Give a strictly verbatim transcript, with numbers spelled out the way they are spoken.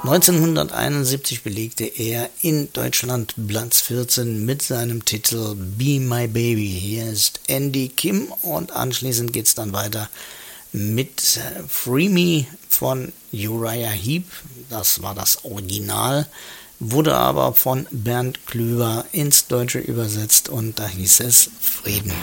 neunzehnhunderteinundsiebzig belegte er in Deutschland Platz vierzehn mit seinem Titel Be My Baby. Hier ist Andy Kim und anschließend geht es dann weiter mit Free Me von Uriah Heep. Das war das Original, wurde aber von Bernd Klüver ins Deutsche übersetzt und da hieß es Frieden.